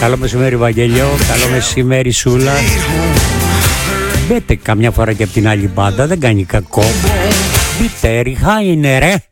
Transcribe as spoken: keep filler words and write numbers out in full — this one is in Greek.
Καλό μεσημέρι Βαγγέλιο, καλό μεσημέρι Σούλα. Μπέτε καμιά φορά και από την άλλη μπάντα, δεν κάνει κακό. Μπείτε ριχά είναι ρε.